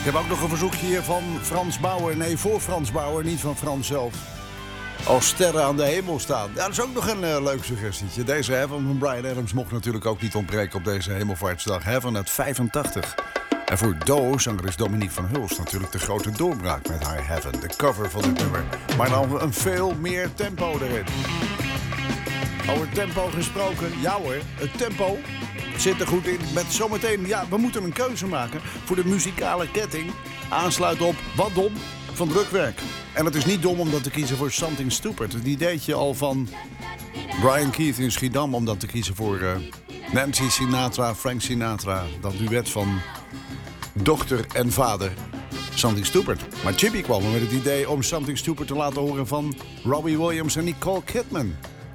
Ik heb ook nog een verzoekje hier van Frans Bauer. Nee, voor Frans Bauer, niet van Frans zelf. Als sterren aan de hemel staan. Ja, dat is ook nog een leuk suggestietje. Deze Heaven van Bryan Adams mocht natuurlijk ook niet ontbreken op deze hemelvaartsdag. Heaven uit 85. En voor zanger is Dominique van Hulst natuurlijk de grote doorbraak met haar Heaven. De cover van dit nummer. Maar dan een veel meer tempo erin. Over tempo gesproken. Ja hoor, het tempo zit er goed in. Met zometeen, ja, we moeten een keuze maken voor de muzikale ketting. Aansluit op Wat Dom van Drukwerk. En het is niet dom om dat te kiezen voor Something Stupid. Het ideetje al van Brian Keith in Schiedam om dat te kiezen voor Nancy Sinatra, Frank Sinatra. Dat duet van dochter en vader. Something Stupid. Maar Chippy kwam met het idee om Something Stupid te laten horen van Robbie Williams en Nicole Kidman.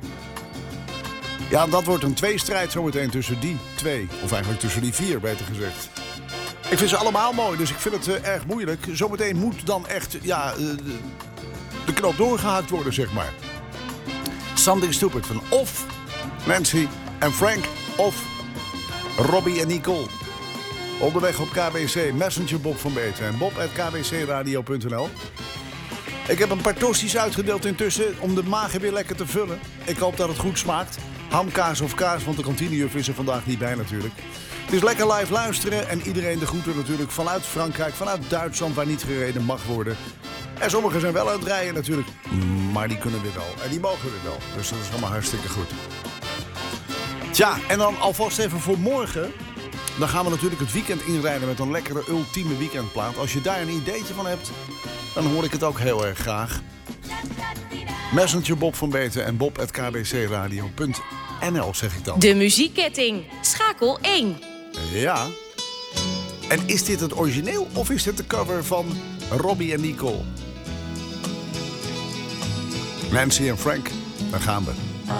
Ja, dat wordt een tweestrijd zometeen tussen die twee. Of eigenlijk tussen die vier, beter gezegd. Ik vind ze allemaal mooi, dus ik vind het erg moeilijk. Zometeen moet dan echt de knop doorgehaakt worden, zeg maar. Something Stupid van of Nancy en Frank of Robbie en Nicole. Onderweg op KBC, Messenger Bob van Beeten en bob@kbcradio.nl. Ik heb een paar tosti's uitgedeeld intussen om de magen weer lekker te vullen. Ik hoop dat het goed smaakt. Hamkaas of kaas, want de kantinejuf is er vandaag niet bij natuurlijk. Het is lekker live luisteren en iedereen de groeten natuurlijk vanuit Frankrijk, vanuit Duitsland waar niet gereden mag worden. En sommigen zijn wel aan het rijden natuurlijk, maar die kunnen weer wel en die mogen weer wel. Dus dat is allemaal hartstikke goed. Tja, en dan alvast even voor morgen. Dan gaan we natuurlijk het weekend inrijden met een lekkere ultieme weekendplaat. Als je daar een ideetje van hebt, dan hoor ik het ook heel erg graag. Messenger Bob van Beeten en bob@kbcradio.nl zeg ik dan. De muziekketting. Schakel 1. Ja. En is dit het origineel of is dit de cover van Robbie en Nicole? Nancy en Frank, daar gaan we.